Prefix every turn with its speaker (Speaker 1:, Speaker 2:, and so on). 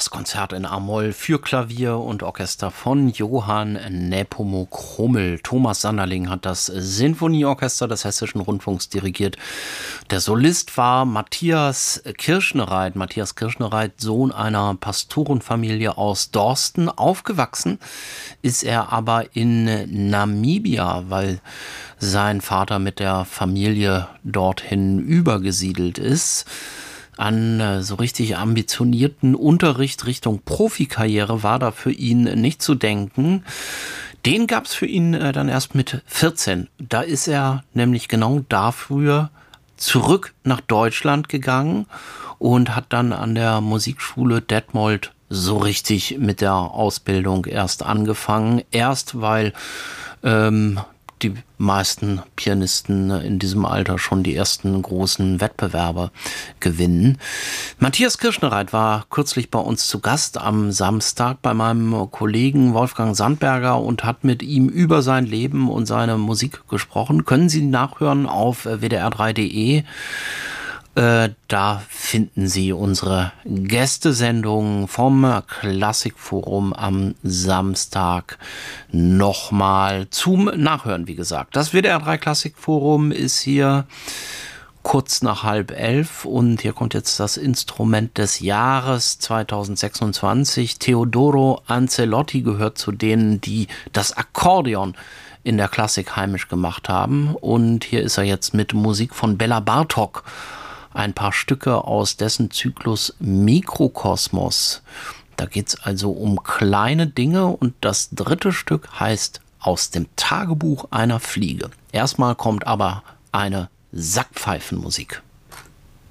Speaker 1: Das Konzert in A-Moll für Klavier und Orchester von Johann Nepomuk Hummel. Thomas Sanderling hat das Sinfonieorchester des Hessischen Rundfunks dirigiert. Der Solist war Matthias Kirschnereit. Matthias Kirschnereit, Sohn einer Pastorenfamilie aus Dorsten. Aufgewachsen ist er aber in Namibia, weil sein Vater mit der Familie dorthin übergesiedelt ist. An so richtig ambitionierten Unterricht Richtung Profikarriere war da für ihn nicht zu denken. Den gab es für ihn dann erst mit 14. Da ist er nämlich genau dafür zurück nach Deutschland gegangen und hat dann an der Musikschule Detmold so richtig mit der Ausbildung erst angefangen. Erst weil die meisten Pianisten in diesem Alter schon die ersten großen Wettbewerbe gewinnen. Matthias Kirschnereit war kürzlich bei uns zu Gast am Samstag bei meinem Kollegen Wolfgang Sandberger und hat mit ihm über sein Leben und seine Musik gesprochen. Können Sie nachhören auf wdr3.de. Da finden Sie unsere Gästesendung vom Klassikforum am Samstag nochmal zum Nachhören, wie gesagt. Das WDR3 Klassikforum ist hier kurz nach 10:30 und hier kommt jetzt das Instrument des Jahres 2026. Teodoro Ancelotti gehört zu denen, die das Akkordeon in der Klassik heimisch gemacht haben. Und hier ist er jetzt mit Musik von Bela Bartok. Ein paar Stücke aus dessen Zyklus Mikrokosmos. Da geht es also um kleine Dinge und das dritte Stück heißt Aus dem Tagebuch einer Fliege. Erstmal kommt aber eine Sackpfeifenmusik.